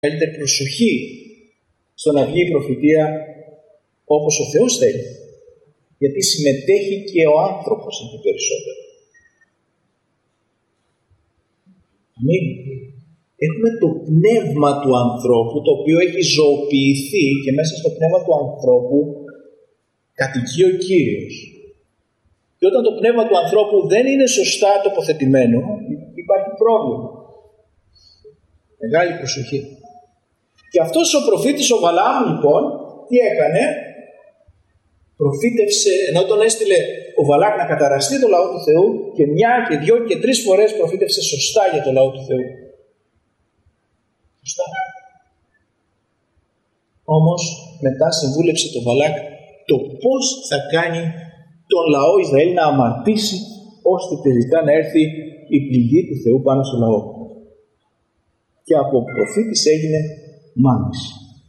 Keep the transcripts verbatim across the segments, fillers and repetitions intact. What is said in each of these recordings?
μεγαλύτερη προσοχή στο να βγει η προφητεία όπως ο Θεός θέλει. Γιατί συμμετέχει και ο άνθρωπος εκεί περισσότερο. Αμήν. Έχουμε το πνεύμα του ανθρώπου, το οποίο έχει ζωοποιηθεί και μέσα στο πνεύμα του ανθρώπου κατοικεί ο Κύριος. Και όταν το πνεύμα του ανθρώπου δεν είναι σωστά τοποθετημένο, υπάρχει πρόβλημα. Μεγάλη προσοχή. Και αυτός ο προφήτης ο Βαλάμ λοιπόν, τι έκανε? Προφήτευσε, ενώ τον έστειλε ο Βαλάκ να καταραστεί το λαό του Θεού, και μια και δυο και τρεις φορές προφήτευσε σωστά για το λαό του Θεού. Σωστά. Όμως μετά συμβούλεψε το Βαλάκ το πώς θα κάνει τον λαό Ισραήλ να αμαρτήσει, ώστε τελικά να έρθει η πληγή του Θεού πάνω στο λαό. Και από προφήτης έγινε μάνης.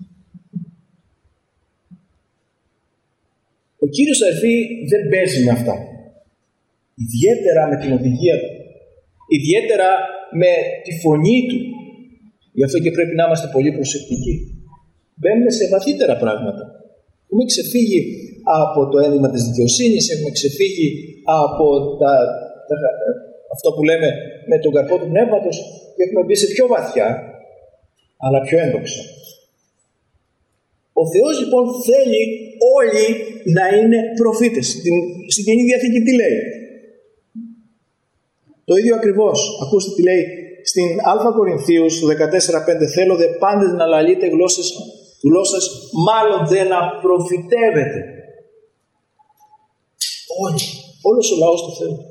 Ο Κύριος, αδερφοί, δεν παίζει με αυτά. Ιδιαίτερα με την οδηγία του. Ιδιαίτερα με τη φωνή του. Γι' αυτό και πρέπει να είμαστε πολύ προσεκτικοί. Μπαίνουμε σε βαθύτερα πράγματα. Έχουμε ξεφύγει από το ένδυμα της δικαιοσύνης, έχουμε ξεφύγει από τα, τα, αυτό που λέμε με τον καρπό του πνεύματος και έχουμε μπει σε πιο βαθιά, αλλά πιο ένδοξα. Ο Θεός λοιπόν θέλει όλοι να είναι προφήτες. Στην, στην Καινή Διαθήκη τι λέει? Το ίδιο ακριβώς. Ακούστε τι λέει στην Α Κορινθίους του δεκατέσσερα πέντε. Θέλω δε πάντες να λαλείτε γλώσσες, γλώσσες, μάλλον δε να προφητεύετε. Όλοι. Όλος ο λαός του Θεού.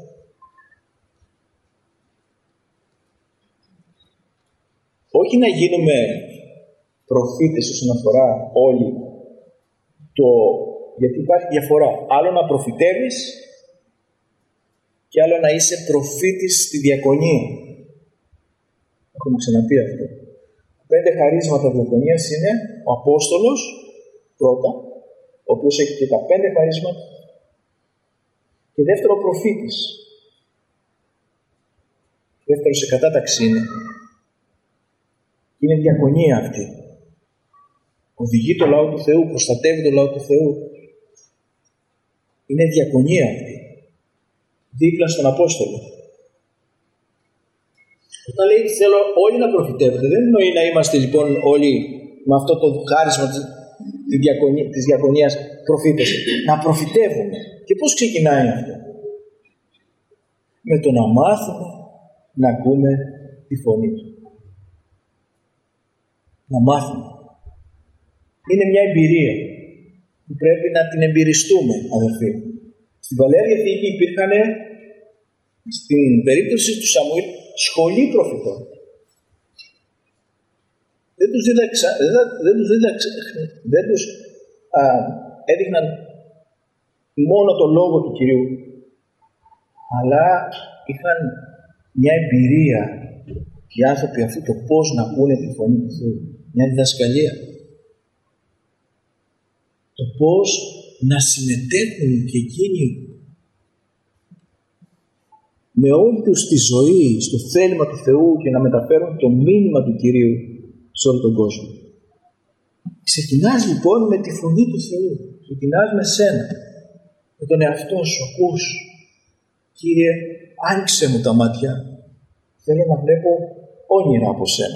Όχι να γίνουμε προφήτες όσον αφορά όλοι το... γιατί υπάρχει διαφορά. Άλλο να προφητεύεις και άλλο να είσαι προφήτης στη διακονία. Έχουμε ξαναπεί αυτό. Πέντε χαρίσματα διακονίας είναι ο Απόστολος πρώτα, ο οποίος έχει και τα πέντε χαρίσματα, και δεύτερο ο προφήτης. Δεύτερο σε κατάταξη είναι. Είναι διακονία αυτή. Οδηγεί το λαό του Θεού, προστατεύει το λαό του Θεού. Είναι διακονία αυτή. Δίπλα στον Απόστολο. Όταν λέει θέλω όλοι να προφητεύετε, δεν εννοεί να είμαστε λοιπόν όλοι με αυτό το χάρισμα της, διακονία, της διακονίας προφήτες. Να προφητεύουμε. Και πώς ξεκινάει αυτό? Με το να μάθουμε να ακούμε τη φωνή του. Να μάθουμε. Είναι μια εμπειρία που πρέπει να την εμπειριστούμε, αδελφοί. Στην Παλαιά Διαθήκη υπήρχαν, στην περίπτωση του Σαμουήλ, σχολή προφητών. Δεν τους, δίδαξα, δεν τους, δίδαξα, δεν τους α, έδειχναν μόνο το λόγο του Κυρίου, αλλά είχαν μια εμπειρία οι άνθρωποι αυτοί το πώς να ακούνε τη φωνή του Θεού. Μια διδασκαλία. Το πώς να συμμετέχουν και εκείνοι με όλη τους τη ζωή στο θέλημα του Θεού και να μεταφέρουν το μήνυμα του Κυρίου σε όλο τον κόσμο. Ξεκινάς λοιπόν με τη φωνή του Θεού. Ξεκινάς με σένα, με τον εαυτό σου. Ακούς, Κύριε, άνοιξε μου τα μάτια. Θέλω να βλέπω όνειρα από σένα.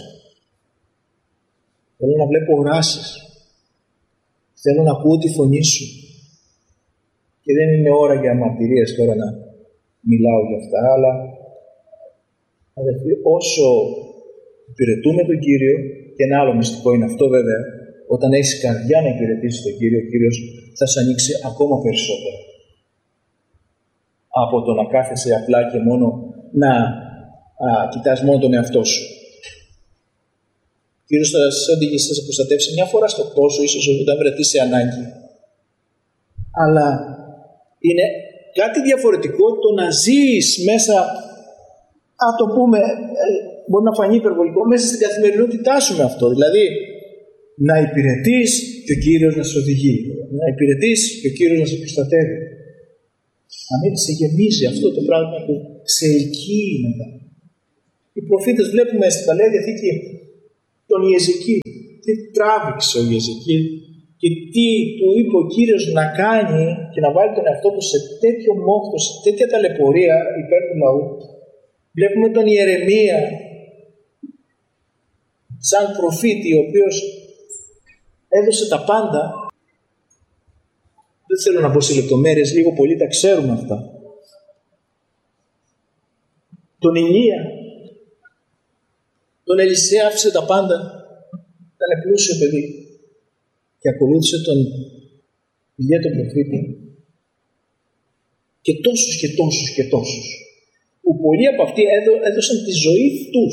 Θέλω να βλέπω οράσεις. Θέλω να ακούω τη φωνή σου. Και δεν είναι ώρα για μαρτυρίες τώρα να μιλάω για αυτά, αλλά αδελφοί, όσο υπηρετούμε τον Κύριο, και ένα άλλο μυστικό είναι αυτό βέβαια, όταν έχεις καρδιά να υπηρετήσεις τον Κύριο, ο Κύριος θα σου ανοίξει ακόμα περισσότερο. Από το να κάθεσαι απλά και μόνο να α, κοιτάς μόνο τον εαυτό σου. Ο Κύριος θα σας οδηγήσει, θα σας προστατεύσει μια φορά στο τόσο, ίσως όταν βρεθείς σε ανάγκη. Αλλά είναι κάτι διαφορετικό το να ζεις μέσα, α το πούμε, μπορεί να φανεί υπερβολικό, μέσα στην καθημερινότητά σου με αυτό. Δηλαδή, να υπηρετείς και ο Κύριος να σε οδηγεί. Να υπηρετείς και ο Κύριος να σε προστατεύει. Να μην σε γεμίζει αυτό το πράγμα που σε ελκύει μετά. Οι προφήτες βλέπουμε στην Παλαιά Διαθήκη, το τον Ιεζεκίλ. Τι τράβηξε ο Ιεζεκίλ και τι του είπε ο Κύριος να κάνει και να βάλει τον εαυτό του σε τέτοιο μόχθο, σε τέτοια ταλαιπωρία υπέρ του λαού. Βλέπουμε τον Ιερεμία σαν προφήτη, ο οποίος έδωσε τα πάντα. Δεν θέλω να πω σε λεπτομέρειες, λίγο πολύ τα ξέρουμε αυτά. Τον Ηλία, τον Ελισέα άφησε τα πάντα, ήταν πλούσιο παιδί και ακολούθησε τον Ηλία τον προφήτη. Και τόσους και τόσους και τόσους, που πολλοί από αυτοί έδωσαν τη ζωή τους.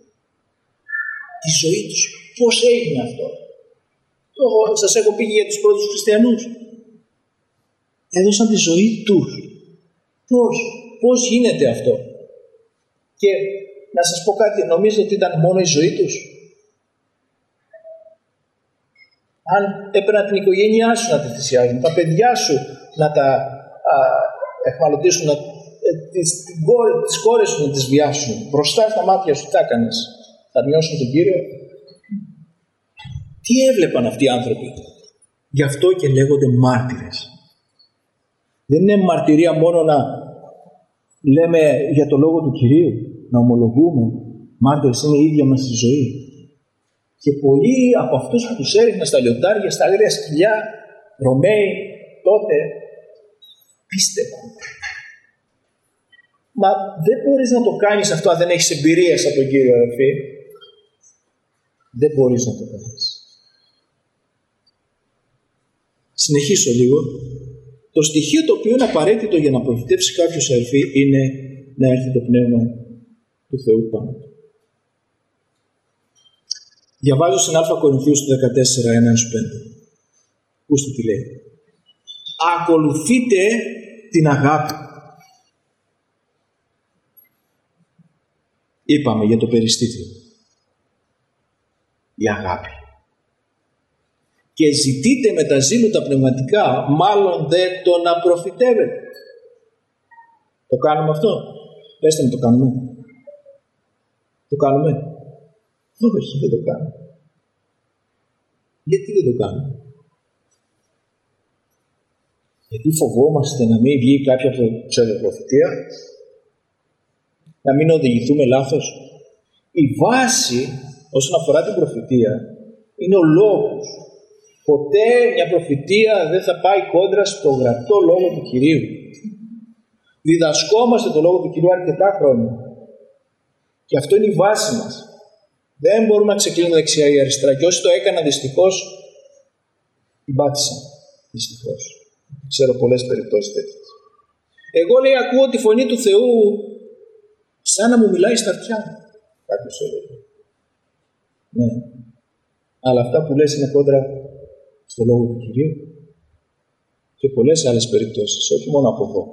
Τη ζωή τους. Πώς έγινε αυτό? Το, σας έχω πει για τους πρώτους χριστιανούς. Έδωσαν τη ζωή τους. Πώς, πώς γίνεται αυτό? Και να σας πω κάτι, νομίζω ότι ήταν μόνο η ζωή τους? Αν έπαιρνα την οικογένειά σου να τη θυσιάζουν, τα παιδιά σου να τα α, εχμαλωτήσουν, να, τις, τις κόρες σου να τις βιάσουν, μπροστά στα μάτια σου, τι έκανες? Θα αρνιώσουν τον Κύριο? Τι έβλεπαν αυτοί οι άνθρωποι? Γι' αυτό και λέγονται μάρτυρες. Δεν είναι μαρτυρία μόνο να λέμε για το λόγο του Κυρίου, να ομολογούμε. Μάρτυρες είναι η ίδια μας η ζωή. Και πολλοί από αυτούς που τους έριχναν στα λιοντάρια, στα άγρια σκυλιά, Ρωμαίοι τότε, πίστευαν. Μα δεν μπορείς να το κάνεις αυτό αν δεν έχεις εμπειρίες από τον Κύριο, αδελφοί. Δεν μπορείς να το κάνεις. Συνεχίσω λίγο. Το στοιχείο το οποίο είναι απαραίτητο για να προφητεύσει κάποιος, αδελφοί, είναι να έρθει το Πνεύμα του Θεού πάνω του. Διαβάζω στην Α Κορινθίους του δεκατέσσερα, ένα έως πέντε. Ακούστε τι λέει. Ακολουθείτε την αγάπη. Είπαμε για το περιστήθιο. Η αγάπη. Και ζητείτε με τα ζήλου τα πνευματικά, μάλλον δε το να προφητεύετε. Το κάνουμε αυτό? Πέστε μου, το κάνουμε? Το κάνουμε? Όχι, δεν το κάνουμε. Γιατί δεν το κάνουμε? Γιατί φοβόμαστε να μην βγει κάποια ψευδοπροφητεία, να μην οδηγηθούμε λάθος. Η βάση όσον αφορά την προφητεία είναι ο λόγος. Ποτέ μια προφητεία δεν θα πάει κόντρα στο γραπτό λόγο του Κυρίου. Διδασκόμαστε το λόγο του Κυρίου αρκετά χρόνια. Και αυτό είναι η βάση μας. Δεν μπορούμε να ξεκλίνουμε δεξιά ή αριστερά. Και όσοι το έκαναν, δυστυχώς, την πάτησαν. Δυστυχώς. Ξέρω πολλές περιπτώσεις τέτοιες. Εγώ, λέει, ακούω τη φωνή του Θεού σαν να μου μιλάει στα αυτιά μου. Κάποιος έλεγε. Ναι. Αλλά αυτά που λες είναι κόντρα στο λόγο του Κυρίου. Και πολλές άλλες περιπτώσεις, όχι μόνο από εδώ.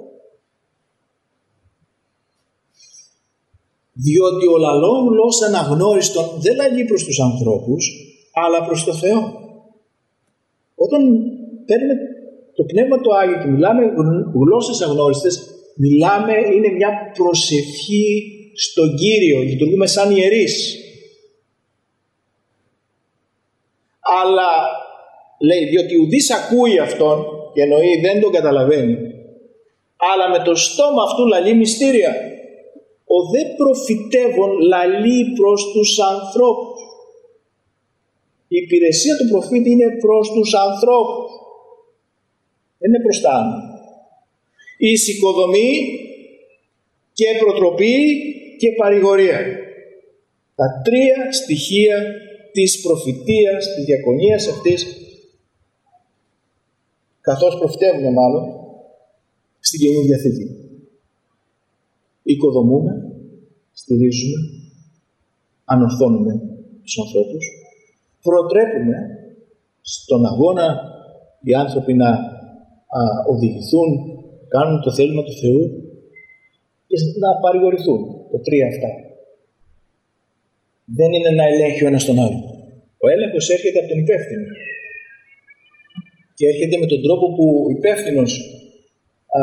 Διότι ο λαλόν λόγος αναγνώριστον δεν λαλεί προς τους ανθρώπους, αλλά προς το Θεό. Όταν παίρνουμε το Πνεύμα το Άγιο και μιλάμε γλώσσες αγνώριστες, μιλάμε, είναι μια προσευχή στον Κύριο, λειτουργούμε σαν ιερείς. Αλλά λέει, διότι ουδής ακούει αυτόν, και εννοεί δεν τον καταλαβαίνει, αλλά με το στόμα αυτού λαλεί μυστήρια. Ο δε προφητεύων λαλεί προς τους ανθρώπους. Η υπηρεσία του προφήτη είναι προς τους ανθρώπους. Δεν είναι προς τα άνω. Η εισοικοδομή και προτροπή και παρηγορία. Τα τρία στοιχεία της προφητείας, της διακονίας αυτής, καθώς προφητεύουμε μάλλον, στην Καινή Διαθήκη. Οικοδομούμε, στηρίζουμε, ανορθώνουμε τους ανθρώπους, προτρέπουμε στον αγώνα οι άνθρωποι να α, οδηγηθούν, κάνουν το θέλημα του Θεού και να παρηγορηθούν. Το τρία αυτά. Δεν είναι να ελέγχει ο ένας τον άλλο. Ο έλεγχος έρχεται από τον υπεύθυνο. Και έρχεται με τον τρόπο που ο υπεύθυνος α,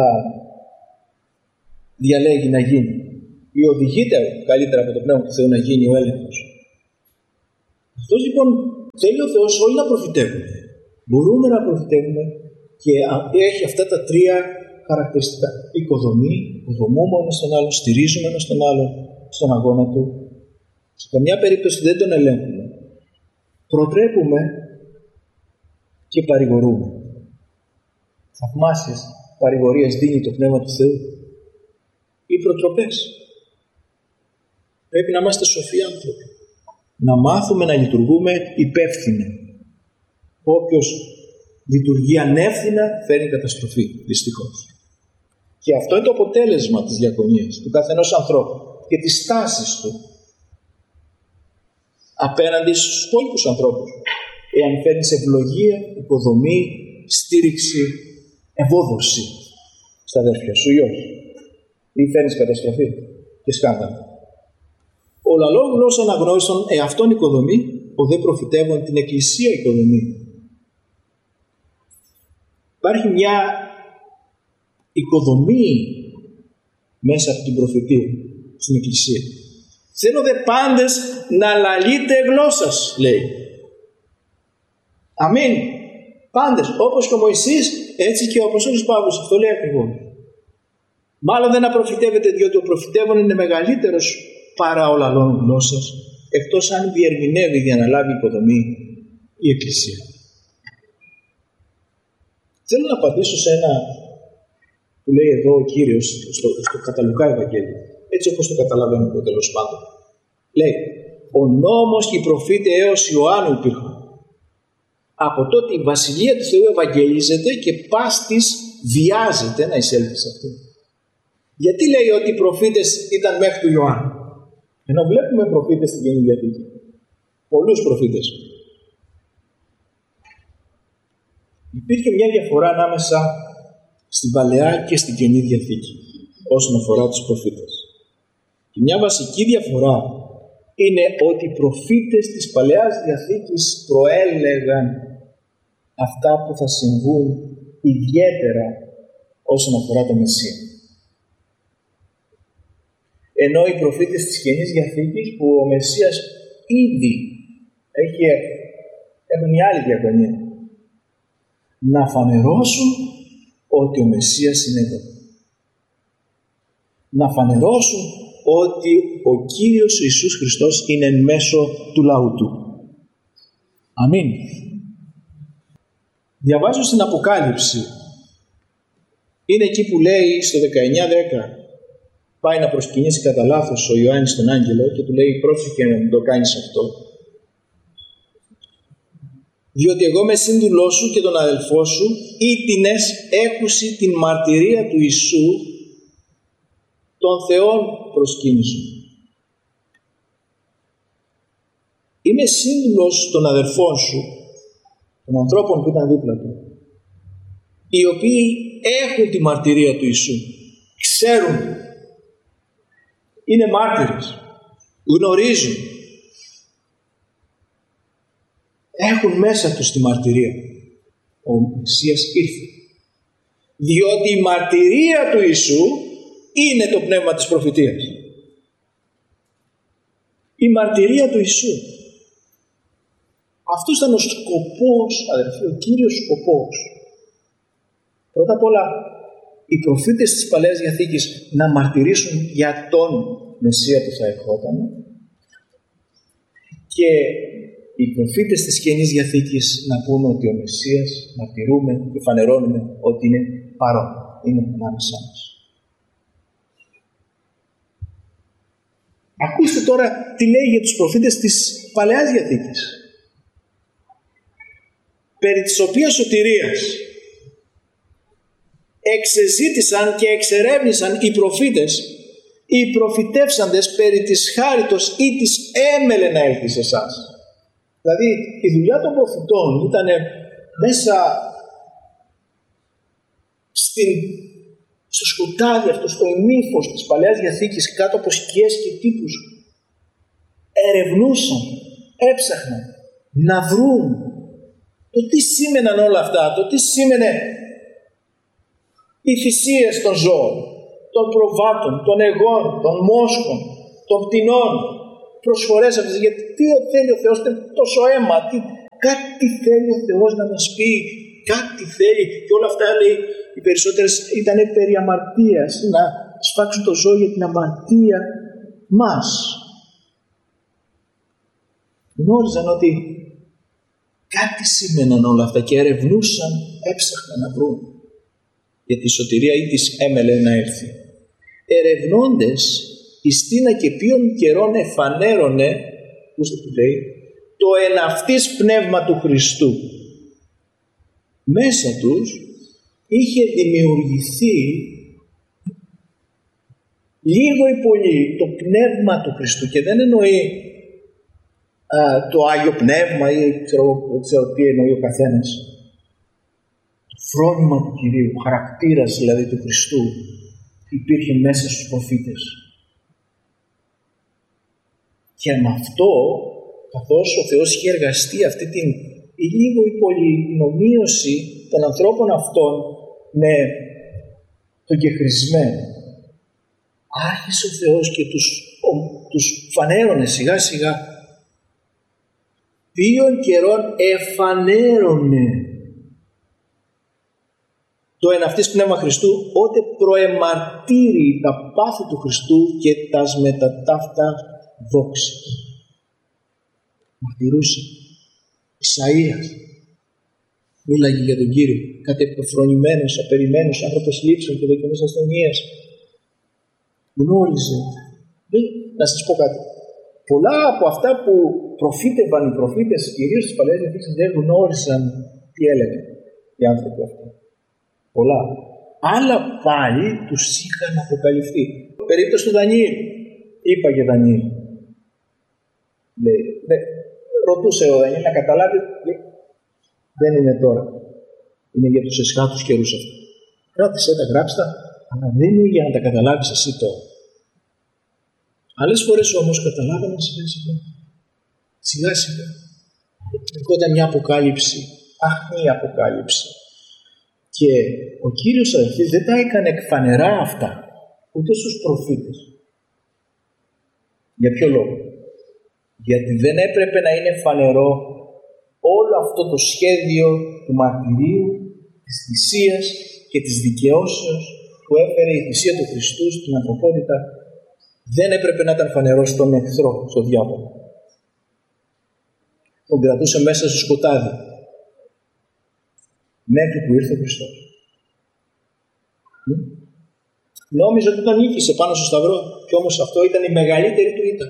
διαλέγει να γίνει ή οδηγείται καλύτερα από το Πνεύμα του Θεού να γίνει ο έλεγχος. Αυτός λοιπόν θέλει ο Θεός όλοι να προφητεύουμε. Μπορούμε να προφητεύουμε και έχει αυτά τα τρία χαρακτηριστικά. Οικοδομή, οικοδομούμε ένας τον άλλον, στηρίζουμε ένας τον άλλον στον αγώνα του. Σε καμιά περίπτωση δεν τον ελέγχουμε. Προτρέπουμε και παρηγορούμε. Θαυμάσιες παρηγορίες δίνει το Πνεύμα του Θεού. Οι προτροπές. Πρέπει να είμαστε σοφοί άνθρωποι. Να μάθουμε να λειτουργούμε υπεύθυνα. Όποιος λειτουργεί ανεύθυνα φέρνει καταστροφή, δυστυχώς. Και αυτό είναι το αποτέλεσμα της διακονίας του καθενός ανθρώπου και της στάσης του απέναντι στους υπόλοιπους ανθρώπους. Εάν φέρνεις ευλογία, οικοδομή, στήριξη, ευόδοση στα αδέρφια σου ή όχι. Ή φέρνεις καταστροφή και σκάνδαλο. Ο λαλόγλος αναγνώρισαν εαυτόν οικοδομή, ο δε προφητεύων την εκκλησία οικοδομή. Υπάρχει μια οικοδομή μέσα από την προφητεία στην εκκλησία. Θέλω δε πάντες να λαλείτε γλώσσας, λέει. Αμήν. Πάντες, όπως και ο Μωυσής, έτσι και ο Απόστολος Παύλος. Αυτό λέει ακριβώς. Μάλλον δεν απροφητεύεται, διότι ο προφητεύων είναι μεγαλύτερος παρά ο λαλών γλώσσας, εκτός αν διερμηνεύει για να λάβει υποδομή η Εκκλησία. Θέλω να απαντήσω σε ένα που λέει εδώ ο Κύριος στο, στο Καταλουκά Ευαγγέλιο, έτσι όπως το καταλαβαίνω εγώ τέλος πάντων. Λέει, ο νόμος και οι προφήτες έως Ιωάννου υπήρχαν. Από τότε η Βασιλεία του Θεού ευαγγελίζεται και πάστης βιάζεται να εισέλθει σε αυτή. Γιατί λέει ότι οι προφήτες ήταν μέχρι του Ιωάννου? Ενώ βλέπουμε προφήτες στην Καινή Διαθήκη. Πολλούς προφήτες. Υπήρχε μια διαφορά ανάμεσα στην Παλαιά και στην Καινή Διαθήκη όσον αφορά τους προφήτες. Και μια βασική διαφορά είναι ότι οι προφήτες της Παλαιάς Διαθήκης προέλεγαν αυτά που θα συμβούν ιδιαίτερα όσον αφορά το Μεσσία. Ενώ οι προφήτες της Καινής Διαθήκης, που ο Μεσσίας ήδη έχει έρθει, έχουν μια άλλη διακονία. Να φανερώσουν ότι ο Μεσσίας είναι εδώ. Να φανερώσουν ότι ο Κύριος Ιησούς Χριστός είναι εν μέσω του λαού Του. Αμήν. Διαβάζω στην Αποκάλυψη. Είναι εκεί που λέει στο δεκαεννιά δέκα. Πάει να προσκυνήσει κατά λάθος ο Ιωάννης τον άγγελο και του λέει πρόσεχε να μην το κάνεις αυτό. Διότι εγώ με σύντουλό σου και τον αδελφό σου ήτινες έκουση την μαρτυρία του Ιησού των Θεών προσκύνησου. Είμαι σύντουλος των αδελφών σου, των ανθρώπων που ήταν δίπλα του, οι οποίοι έχουν τη μαρτυρία του Ιησού, ξέρουν, είναι μάρτυρες, γνωρίζουν, έχουν μέσα τους τη μαρτυρία. Ο Μεσσίας ήρθε. Διότι η μαρτυρία του Ιησού είναι το πνεύμα της προφητείας. Η μαρτυρία του Ιησού. Αυτός ήταν ο σκοπός, αδερφοί, ο κύριος σκοπός. Πρώτα απ' όλα, οι προφήτες της Παλαιάς Διαθήκης να μαρτυρήσουν για τον Μεσσία που θα ερχόταν και οι προφήτες της Καινής Διαθήκης να πούνε ότι ο Μεσσίας μαρτυρούμε και φανερώνουμε ότι είναι παρόν, είναι ανάμεσά μας. Ακούστε τώρα τι λέει για τους προφήτες της Παλαιάς Διαθήκης. Περί της οποίας σωτηρίας εξεζήτησαν και εξερεύνησαν οι προφήτες, οι προφητεύσαντες περί της χάριτος ή της έμελε να έλθει σε εσάς. Δηλαδή η δουλειά των προφητών ήταν μέσα στην, στο σκοτάδι αυτό, στο ημίφος της Παλαιάς Διαθήκης, κάτω από σκιές και τύπους, ερευνούσαν, έψαχναν να βρουν το τι σήμαιναν όλα αυτά, το τι σήμαινε οι θυσίες των ζώων, των προβάτων, των εγών, των μόσχων, των πτηνών, προσφορές αυτές, γιατί τι θέλει ο Θεός, τόσο αίμα, τι, κάτι θέλει ο Θεός να μας πει, κάτι θέλει. Και όλα αυτά, λέει, οι περισσότερες ήταν περί αμαρτίας, να σφάξουν το ζώο για την αμαρτία μας. Γνώριζαν ότι κάτι σήμαιναν όλα αυτά και ερευνούσαν, έψαχναν να βρουν για τη σωτηρία ή της έμελε να έρθει. Ερευνώντες εις τίνα και ποιον καιρόν εφανέρωνε, ακούστε τι λέει, το εναυτής πνεύμα του Χριστού. Μέσα τους είχε δημιουργηθεί λίγο ή πολύ το πνεύμα του Χριστού, και δεν εννοεί α, το Άγιο Πνεύμα ή ξέρω, ξέρω τι εννοεί ο καθένας. Το φρόνημα του Κυρίου, ο χαρακτήρας δηλαδή του Χριστού υπήρχε μέσα στους προφήτες. Και με αυτό, καθώς ο Θεός είχε εργαστεί αυτή την ή λίγο ή πολύ την ομοίωση των ανθρώπων αυτών με τον κεχρισμένο, άρχισε ο Θεός και τους, ο, τους φανέρωνε σιγά σιγά. Ποιον καιρόν εφανέρωνε το εναυτής πνεύμα Χριστού, ότε προεμαρτύρει τα πάθη του Χριστού και τας μεταταύτα δόξα. Μαρτυρούσε. Ισαΐας μίλαγε για τον Κύριο, κάτι επεφρονημένος, απεριμένος, άνθρωπος λήψεων και δοκιμής ασθενείας. Γνώριζε. Να σας πω κάτι. Πολλά από αυτά που προφήτευαν οι προφήτες, κυρίως στις Παλαιές Διαθήκες, δεν γνώρισαν τι έλεγαν οι άνθρωποι αυτοί. Πολλά. Άλλα πάλι τους είχαν αποκαλυφθεί. Περίπτωση του Δανιήλ. Είπα για Δανιήλ. Λέει, δε, ρωτούσε ο Δανιήλ να καταλάβει, λέει, δεν είναι τώρα. Είναι για τους εσχάτους καιρούς αυτό. Κράτησέ τα, γράψτα, αλλά δεν είναι για να τα καταλάβεις εσύ τώρα. Άλλες φορές όμως καταλάβαμε σιγά σιγά. Σιγά σιγά. Ερχόταν μια αποκάλυψη, άχνη αποκάλυψη. Και ο Κύριος αδελφοί δεν τα έκανε εκφανερά αυτά, ούτε στους προφήτες. Για ποιο λόγο? Γιατί δεν έπρεπε να είναι φανερό όλο αυτό το σχέδιο του μαρτυρίου, της θυσίας και της δικαιώσεως που έφερε η θυσία του Χριστού στην ανθρωπότητα. Δεν έπρεπε να ήταν φανερό στον εχθρό, στον διάβολο. Τον κρατούσε μέσα στο σκοτάδι μέχρι που ήρθε ο Χριστός. Νόμιζε ότι τον νίκησε πάνω στο σταυρό, και όμως αυτό ήταν η μεγαλύτερη του ήττα.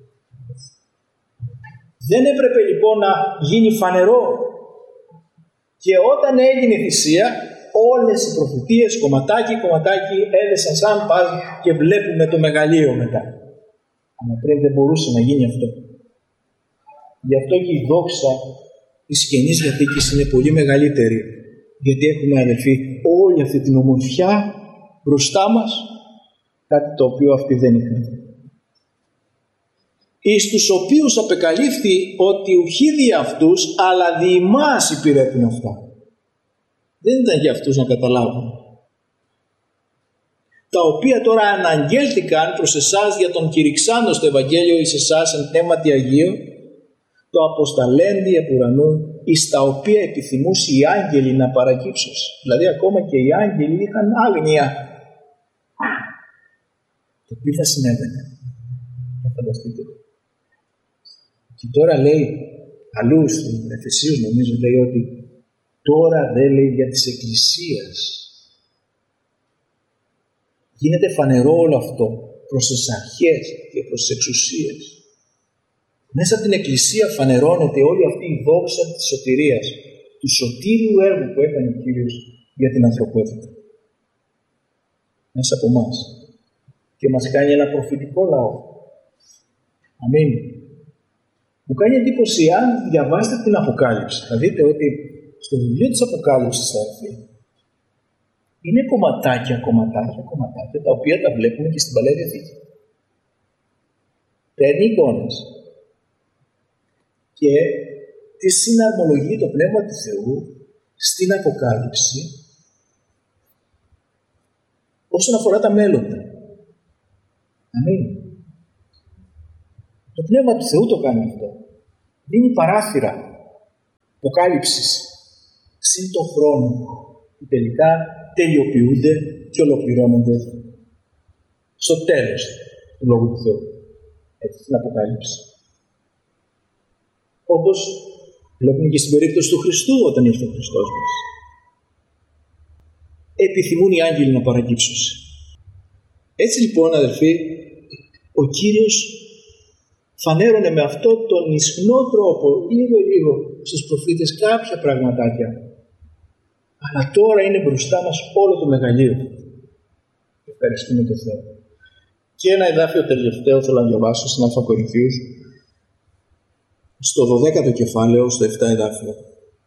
Δεν έπρεπε λοιπόν να γίνει φανερό. Και όταν έγινε η θυσία, όλες οι προφητείες κομματάκι κομματάκι έδεσαν σαν πάζι και βλέπουμε το μεγαλείο μετά. Αλλά πριν δεν μπορούσε να γίνει αυτό. Γι' αυτό και η δόξα της Καινής Διαθήκης είναι πολύ μεγαλύτερη. Γιατί έχουμε, αδελφοί, όλη αυτή την ομορφιά μπροστά μας, κάτι το οποίο αυτοί δεν είχαν. Εις τους οποίους απεκαλύφθη ότι ουχή δι' αυτούς, αλλά δι' ημάς υπηρέτουν αυτά. Δεν ήταν για αυτούς να καταλάβουν. Τα οποία τώρα αναγγέλθηκαν προς εσάς για τον κηρυξάντος το Ευαγγέλιο εις εσάς εν πνεύματι Αγίου, το αποσταλέντι επ' ουρανού, εις τα οποία επιθυμούσε οι άγγελοι να παρακύψουν. Δηλαδή ακόμα και οι άγγελοι είχαν άγνοια. Το τι θα συνέβαινε. Θα φανταστείτε. Και τώρα λέει, αλλού στην Εφεσίους νομίζω λέει ότι τώρα δεν λέει για της Εκκλησίας. Γίνεται φανερό όλο αυτό προς τις αρχές και προς τις εξουσίες. Μέσα από την Εκκλησία φανερώνεται όλη αυτή η δόξα της σωτηρίας, του σωτήριου έργου που έκανε ο Κύριος για την ανθρωπότητα. Μέσα από εμάς. Και μας κάνει ένα προφητικό λαό. Αμήν. Μου κάνει εντύπωση, αν διαβάσετε την Αποκάλυψη, θα δείτε ότι στο βιβλίο της Αποκάλυψης θα έρθει. Είναι κομματάκια, κομματάκια, κομματάκια, τα οποία τα βλέπουμε και στην Παλαιά Διαθήκη. Παίρνει εικόνες και τη συναρμολογεί το Πνεύμα του Θεού στην Αποκάλυψη όσον αφορά τα μέλλοντα. Αμήν. Το Πνεύμα του Θεού το κάνει αυτό. Δίνει παράθυρα αποκάλυψης συν τον χρόνο που τελικά τελειοποιούνται και ολοκληρώνονται στο τέλος του Λόγου του Θεού. Έτσι, στην Αποκάλυψη. Όπως βλέπουμε και στην περίπτωση του Χριστού όταν ήρθε ο Χριστός μας. Επιθυμούν οι άγγελοι να παρακύψουν. Έτσι λοιπόν, αδελφοί, ο Κύριος φανέρωνε με αυτό τον ισχνό τρόπο, λίγο-λίγο, στους προφήτες κάποια πραγματάκια. Αλλά τώρα είναι μπροστά μας όλο το μεγαλείο. Ευχαριστούμε τον Θεό. Και ένα εδάφιο τελευταίο θέλω να διαβάσω στην Α Κορινθίους, στο δωδέκατο κεφάλαιο, στο επτά εδάφιο.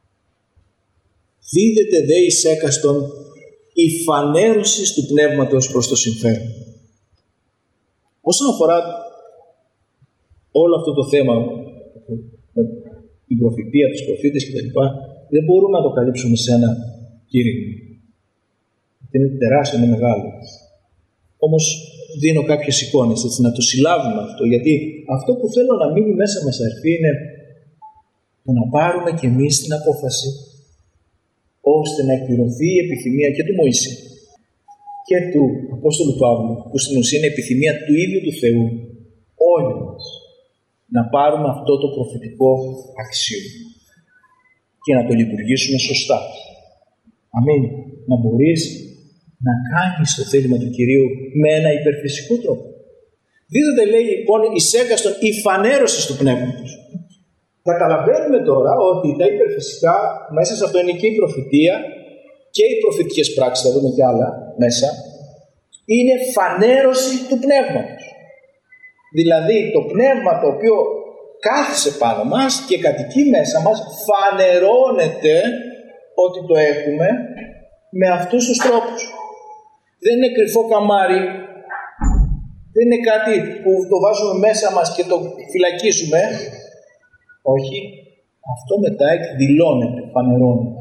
Δίδεται δε εις έκαστον η φανέρωση του Πνεύματος προς το συμφέρον. Όσον αφορά όλο αυτό το θέμα με την προφητεία, τους προφήτες κτλ., δεν μπορούμε να το καλύψουμε σε ένα κήρυγμα. Είναι τεράστιο, είναι μεγάλο. Όμως δίνω κάποιες εικόνες, έτσι, να το συλλάβουμε αυτό, γιατί αυτό που θέλω να μείνει μέσα μας, αδελφοί, είναι το να πάρουμε κι εμείς την απόφαση ώστε να εκπληρωθεί η επιθυμία και του Μωυσή και του Απόστολου Παύλου, που στην ουσία είναι επιθυμία του ίδιου του Θεού, όλοι μας, να πάρουμε αυτό το προφητικό αξίωμα και να το λειτουργήσουμε σωστά. Αμήν. Να μπορείς να κάνεις το θέλημα του Κυρίου με ένα υπερφυσικό τρόπο. Δίδεται, λέει λοιπόν, εις έκαστον η φανέρωση του Πνεύματος. Καταλαβαίνουμε τώρα ότι τα υπερφυσικά, μέσα σε αυτό είναι και η προφητεία και οι προφητικές πράξεις, θα δούμε και άλλα μέσα, είναι φανέρωση του Πνεύματος. Δηλαδή το Πνεύμα το οποίο κάθισε πάνω μας και κατοικεί μέσα μας, φανερώνεται ότι το έχουμε με αυτούς τους τρόπους. Δεν είναι κρυφό καμάρι, δεν είναι κάτι που το βάζουμε μέσα μας και το φυλακίζουμε. Όχι, αυτό μετά εκδηλώνεται, φανερώνεται.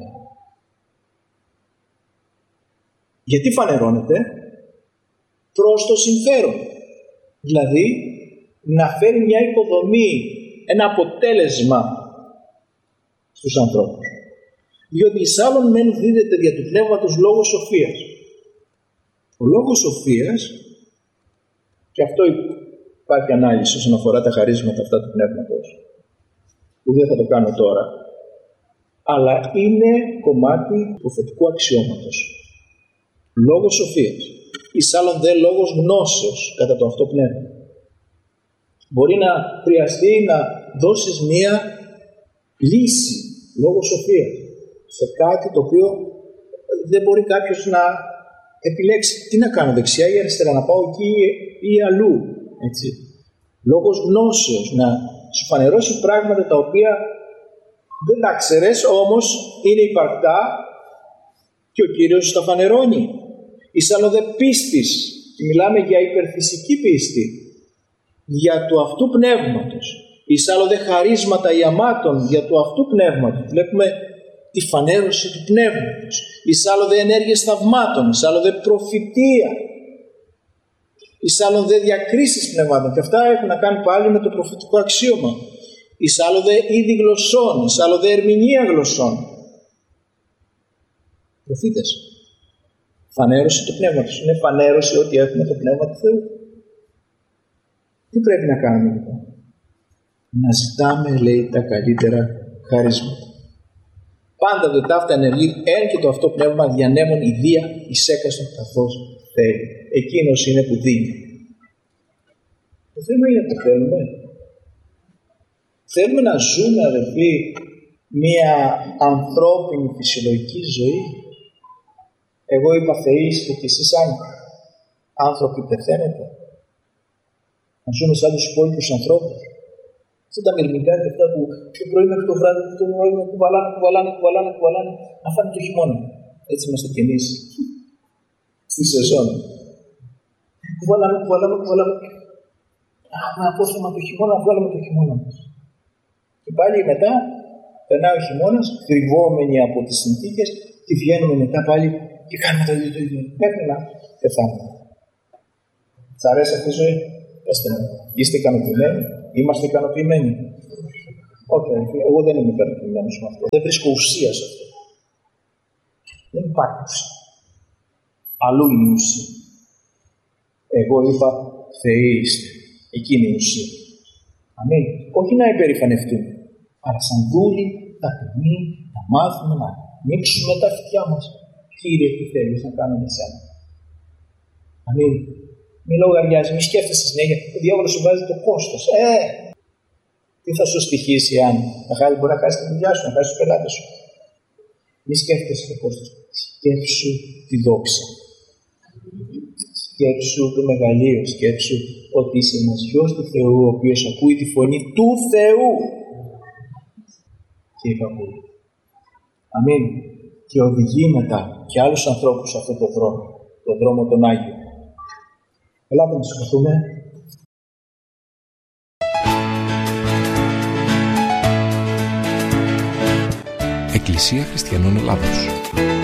Γιατί φανερώνεται? Προς το συμφέρον. Δηλαδή, να φέρει μια υποδομή, ένα αποτέλεσμα στους ανθρώπους. Διότι εις άλλον μεν δίδεται δια του πνεύματος λόγος σοφίας. Ο λόγος σοφίας, και αυτό υπάρχει ανάλυση όσον αφορά τα χαρίσματα αυτά του πνεύματος, που δεν θα το κάνω τώρα, αλλά είναι κομμάτι προφητικού αξιώματος. Λόγος σοφίας. Εις άλλον δε λόγος γνώσεως κατά το αυτό πνεύμα. Μπορεί να χρειαστεί να δώσεις μία λύση, λόγω σοφίας, σε κάτι το οποίο δεν μπορεί κάποιος να επιλέξει τι να κάνω, δεξιά ή αριστερά, να πάω εκεί ή αλλού. Έτσι. Λόγος γνώσεως, να σου φανερώσει πράγματα τα οποία δεν τα ξέρεις, όμως είναι υπαρκτά και ο Κύριος τα φανερώνει. Εις άλλο δε πίστης, μιλάμε για υπερφυσική πίστη, για του αυτού πνεύματος. Εις άλλο δε χαρίσματα ιαμάτων, για του αυτού πνεύματος. Βλέπουμε τη φανέρωση του πνεύματος. Εις άλλο δε ενέργειες θαυμάτων, εις άλλο δε προφητεία, εις άλλο δε διακρίσεις πνευμάτων. Και αυτά έχουν να κάνουν πάλι με το προφητικό αξίωμα. Εις άλλο δε είδη γλωσσών, εις άλλο δε ερμηνεία γλωσσών. Προφήτες. Φανέρωση του πνεύματος. Είναι φανέρωση ότι έχουμε το πνεύμα του Θεού. Τι πρέπει να κάνουμε λοιπόν? Να ζητάμε, λέει, τα καλύτερα χαρίσματα. Πάντα δε ταύτα ενεργεί εν και το αυτό πνεύμα διανέμων ιδία εις έκαστον καθώς θέλει. Εκείνος είναι που δίνει. Το θέμα είναι το θέλουμε. Θέλουμε να ζούμε, αδελφοί, μία ανθρώπινη φυσιολογική ζωή. Εγώ είπα θεήστε και εσείς άνθρωποι πεθαίνετε. Να ζούμε σαν τους υπόλοιπους ανθρώπους. Σαν τα μυρμηγκάκια αυτά που το πρωί μέχρι το βράδυ το πρωί κουβαλάνε, κουβαλάνε, κουβαλάνε, κουβαλάνε, να φάνε το χειμώνα. Έτσι είμαστε κι εμείς στη σεζόν. Κουβαλάμε, κουβαλάμε, κουβαλάμε. Έχουμε απόθεμα το χειμώνα, να βγάλουμε το χειμώνα μας. Και πάλι μετά περνάει ο χειμώνας, κρυβόμενοι από τις συνθήκες, και βγαίνουμε μετά πάλι και κάνουμε το ίδιο το ίδιο. Μέχρι να πεθάνουμε. Σ' αρέσει αυτή η ζωή? Πέστε μου. Είστε ικανοποιημένοι? Είμαστε ικανοποιημένοι? Όχι, okay, εγώ δεν είμαι ικανοποιημένος με αυτό. Δεν βρίσκω ουσία σε αυτό. Δεν υπάρχει ουσία. Αλλού είναι η ουσία. Εγώ είπα, Θεοί είστε. Εκείνη η ουσία. Αμήν. Όχι να υπερηφανευτούμε, αλλά σαν δούλοι, ταπεινοί, να μάθουμε να ανοίξουμε τα αυτιά μας. Κύριε, τι θέλεις να κάνω με σένα. Αμήν. Μη λογαριάζει, μη σκέφτεσαι συνέχεια. Ο διάβολος σου βάζει το κόστος. Ε, τι θα σου στοιχήσει αν να χάσει, μπορεί να χάσει τη δουλειά σου, να χάσει τους πελάτες σου. Μη σκέφτεσαι το κόστος. Σκέψου τη δόξα. Σκέψου το μεγαλείο. Σκέψου ότι είσαι ένας γιος του Θεού, ο οποίος ακούει τη φωνή του Θεού. Και υπακούει. Αμήν. Και οδηγεί μετά και άλλους ανθρώπους σε αυτόν τον δρόμο. Τον δρόμο τον Άγιο. Ελάτε να σηκωθούμε. Εκκλησία Χριστιανών Ελλάδος.